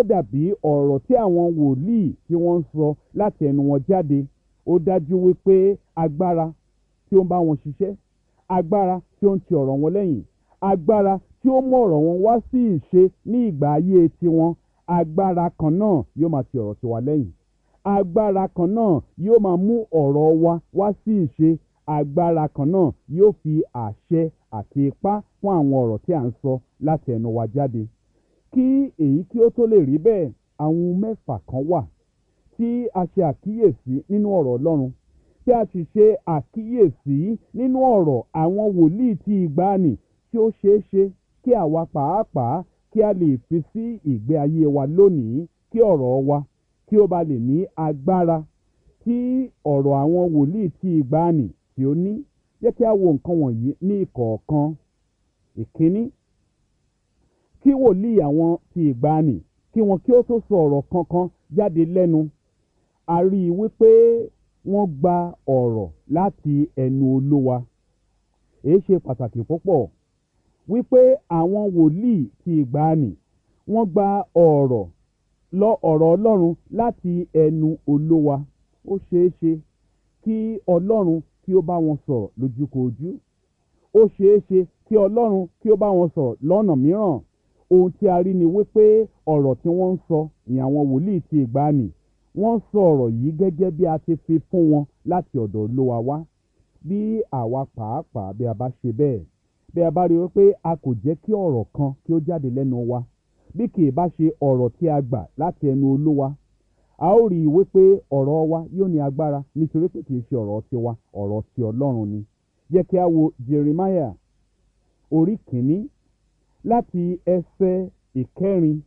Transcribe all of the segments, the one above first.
dàbí ọ̀rọ̀ tí àwọn wòlíì tí wọ́n ń sọ láti ẹnu wọn jáde. Ó dájú wípé agbára tí ó ń bá wọn ṣiṣẹ́, agbára tí ó ń ti ọ̀rọ̀ wọn lẹ́yìn, agbára tí ó mú ọ̀rọ̀ wọn wá sí ìṣe ní ìgbà ayé tiwọn, agbára kan náà yóò máa ti ọ̀rọ̀ tiwa lẹ́yìn. Agbára kan náà yóò máa mú ọ̀rọ̀ wa wá sí ìṣe. Agbára kan náà yóò fi àṣẹ àti ipá fún àwọn ọ̀rọ̀ tí à ń sọ láti ẹnu wa jáde. Kí èyí kí ó tó lè rí bẹ́ẹ̀, àwọn ohun mẹ́fà kan wà tí a ṣe àkíyèsí nínú ọ̀rọ̀ Ọlọ́run, tí a sì ṣe àkíyèsí nínú ọ̀rọ̀ àwọn wòlíì tí ìgbàanì, tí ó ṣeé ṣe kí àwa pàápàá kí a lè fi sí ìgbé ayé wa lónìí, kí ọ̀rọ̀ wa kí ó ba lè ní agbára tí ọ̀rọ̀ àwọn wòlíì tí ìgbàanì tí ó ní. Jẹ́ kí a wo nǹkan wọ̀nyí ní ìkọ̀ọ̀kan. Ìkíní, kí wòlíì àwọn tí ìgbàanì kí wọn kí ó tó sọ ọ̀rọ̀ kankan jáde lẹ́nu, a rí i wípé wọ́n gba ọ̀rọ̀ láti ẹnu Olúwa. Èyí ṣe pàtàkì púpọ̀ wípé àwọn wòlíì tí ìgbàanì wọ́n gba ọ̀rọ̀ Ọlọ́run láti ẹnu Olúwa. Ó ṣeé ṣe kí Ọlọ́run kí ó bá wọn sọ̀rọ̀ lójúkojú. Ó ṣeé ṣe kí Ọlọ́run kí ó bá wọn sọ̀rọ̀ lọ́nà mìíràn. Ohun tí a rí ni wípé ọ̀rọ̀ tí wọ́n ń sọ ní àwọn wòlíì tí ìgbàanì, wọ́n sọ ọ̀rọ̀ yìí gẹ́gẹ́ bí a ti fi fún wọn láti ọ̀dọ̀ Olúwa wá. Bí àwa pàápàá bí a bá ṣe bẹ́ẹ̀, bí a bá rí wípé a kò jẹ́ kí ọ̀rọ̀ kan kí ó jáde lẹ́nu wa, bí kì í bá ṣe ọ̀rọ̀ tí a gbà láti ẹnu Olúwa, a ó rí i wípé ọ̀rọ̀ wa yóò ní agbára, nítorí pé kì í ṣe ọ̀rọ̀ tiwa, ọ̀rọ̀ ti Ọlọ́run ni. Jẹ́ kí a wo Jeremiah orí kìíní láti ẹsẹ̀ ìkẹrin.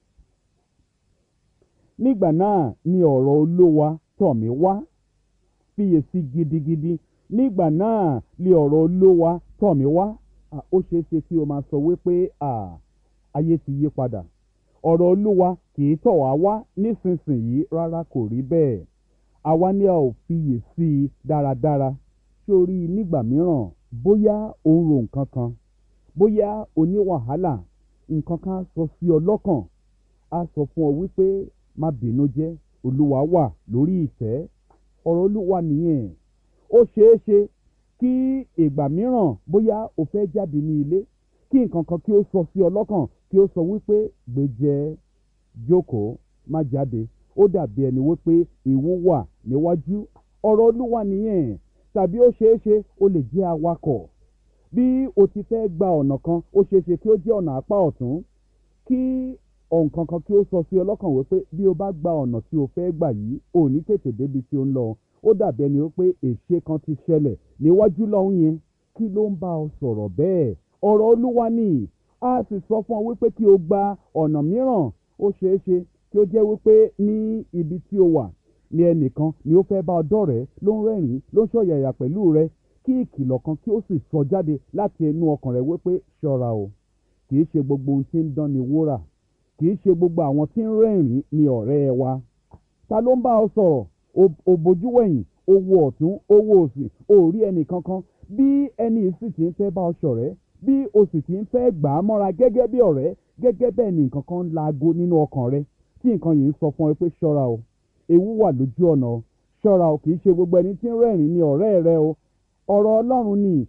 Nígbà náà ni ọ̀rọ̀ Olúwa tọ̀ mí wá. Fiyèsí gidigidi. Nígbà náà ni ọ̀rọ̀ Olúwa tọ̀ mí wá. Ó ṣeé ṣe kí o máa sọ wípé ayé ti yí padà. Ọ̀rọ̀ Olúwa kì í tọ̀ wá wá nísinsìnyí. Rárá, kò rí bẹ́ẹ̀. Àwa ni a ò fiyèsí dáradára. Sórí nígbà mìíràn, bóyá o ń ro nǹkan kan, bóyá o ní wàhálà, nǹkan kan sọ sí ọ lọ́kàn, a sọ fún ọ wípé má bínú jẹ́, Olúwa wà lórí ìtẹ́. Ọ̀rọ̀ Olúwa nìyẹn. Ó ṣeé ṣe kí ìgbà mìíràn bóyá o fẹ́ jáde ní ilé, kí nǹkan kan kí ó sọ sí ọ lọ́kàn, kí ó sọ wípé gbèjẹ́, jókòó, má jáde. Ó dàbí ẹni wípé ewu wà níwájú. Ọ̀rọ̀ Olúwa nìyẹn. Tàbí ó ṣeé ṣe o lè jẹ́ awakọ̀. Bí o ti fẹ́ gba ọ̀nà kan, ó ṣeé ṣe kí ó jẹ́ ọ̀nà apá ọ̀tún, kí nǹkan kan kí ó sọ sí ọ lọ́kàn wípé bí o bá gba ọ̀nà tí o fẹ́ gbà yìí, ò ní tètè débi tí ó ń lọ. Ó dàbí ẹni wípé èṣe kan ti ṣẹlẹ̀ níwájú lọ́hùn yẹn. Kí ló ń bá ọ sọ̀rọ̀ bẹ́ẹ̀? Ọ̀rọ̀ Olúwa ni. A sì sọ fún ọ wípé kí o gba ọ̀nà mìíràn. Ó ṣeé ṣe kí ó jẹ́ wípé ní ibi tí o wà ní ẹnìkan ni ó fẹ́ bá ọ dọ́rẹ̀ẹ́, ló ń rẹ́rìn-ín, ló ń ṣọ̀yàyà pẹ̀lú rẹ, kí ìkìlọ̀ kan kí ó sì sọ jáde láti ẹnu ọkàn rẹ wípé ṣọ́ra o. Kì í ṣe gbogbo ohun tí ń dán ni wúrà. Kì í ṣe gbogbo àwọn tí ń rẹ́rìn-ín ni ọ̀rẹ́ wa. Ta ló ń bá ọ sọ̀rọ̀? O bojú wẹ̀yìn, o wo ọ̀tún, o wo òsì, o rí ẹnì kankan. Bí ẹni sì ti ń fẹ́ bá ọ ṣọ̀rẹ́, bí o sì ti ń fẹ́ gbà á mọ́ra gẹ́gẹ́ bí ọ̀rẹ́, gẹ́gẹ́ bẹ́ẹ̀ ni nǹkan kan ń laago nínú ọkàn rẹ, tí nǹkan yìí ń sọ fún ọ pé ṣọ́ra o, ewu wà lójú ọ̀nà o, ṣọ́ra o. Kì í ṣe gbogbo ẹni tí ń rẹ́rìn-ín ni ọ̀rẹ́ rẹ o. Ọ̀rọ̀ Ọlọ́run ni.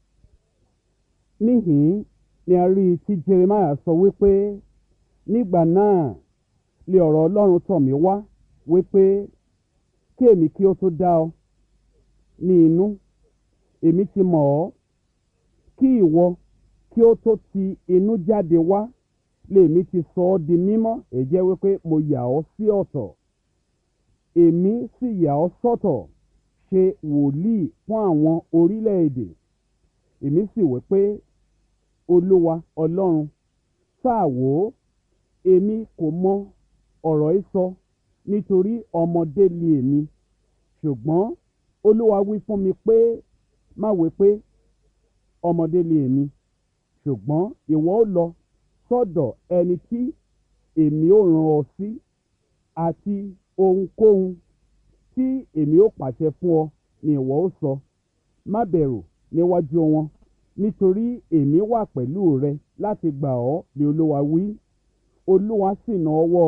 Níhìn-ín ni a rí tí Jeremiah sọ wípé nígbà náà ni ọ̀rọ̀ Ọlọ́run tọ̀ mí wá wípé kí èmi kí ó tó dá ọ ní inú, èmi ti mọ̀ ọ́, kí ìwọ kí ó tó ti inú jáde wá, lèmi ti sọ ọ́ di mímọ́. Èyí jẹ́ wípé mo yà ọ́ sí ọ̀tọ̀, èmi sì yà ọ́ sọ́tọ̀ ṣe wòlíì fún àwọn orílẹ̀-èdè. Èmi sì wípé Olúwa Ọlọ́run, sáà wò ó, èmi kò mọ ọ̀rọ̀ ìsọ, nítorí ọmọdé ni èmi. Ṣùgbọ́n Olúwa wí fún mi pé má wí pé ọmọdé ni èmi, ṣùgbọ́n ìwọ ó lọ sọ́dọ̀ ẹni tí èmi ó rán ọ sí, àti ohunkóhun tí èmi ó pàṣẹ fún ọ ni ìwọ ó sọ. Má bẹ̀rù níwájú wọn, nítorí èmi wà pẹ̀lú rẹ láti gbà ọ́, ni Olúwa wí. Olúwa sì na ọwọ́